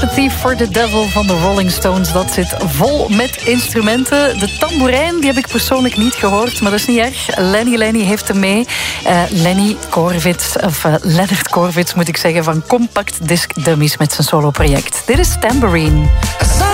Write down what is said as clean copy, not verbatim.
Thief for the Devil van de Rolling Stones, dat zit vol met instrumenten. De tamboerijn, die heb ik persoonlijk niet gehoord, maar dat is niet erg. Lenny heeft hem mee. Lenny Korvits, of Lennart Korvits moet ik zeggen, van Compact Disc Dummies met zijn soloproject. Dit is Tambourine.